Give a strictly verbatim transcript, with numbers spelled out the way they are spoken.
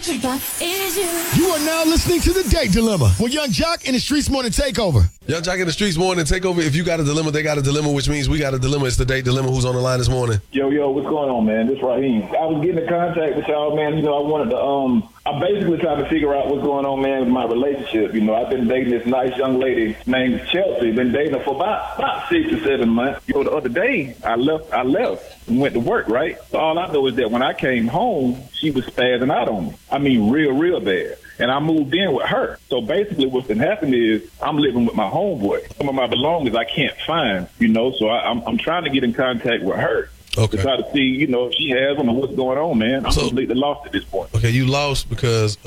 You are now listening to The Date Dilemma with Young Jock and the Streets Morning Takeover. Young Jock in the Streets Morning Takeover. If you got a dilemma, they got a dilemma, which means we got a dilemma. It's The Date Dilemma. Who's on the line this morning? Yo, yo, what's going on, man? This Raheem. I was getting in contact with y'all, man. You know, I wanted to, um, I'm basically trying to figure out what's going on, man, with my relationship. You know, I've been dating this nice young lady named Chelsea. Been dating her for about, about six or seven months. You know, the other day, I left, I left and went to work, right? So all I know is that when I came home, she was spazzing out on me. I mean, real, real bad. And I moved in with her. So basically what's been happening is I'm living with my homeboy. Some of my belongings I can't find, you know, so I, I'm, I'm trying to get in contact with her. Okay. To try to see, you know, if she has them or what's going on, man. I'm So- completely lost at this point. Okay, you lost because